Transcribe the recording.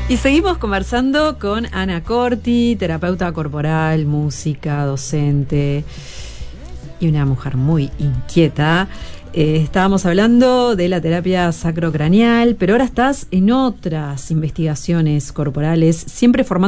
Y seguimos conversando con Ana Corti, terapeuta corporal, música, docente y una mujer muy inquieta. Estábamos hablando de la terapia sacrocraneal, pero ahora estás en otras investigaciones corporales, siempre formando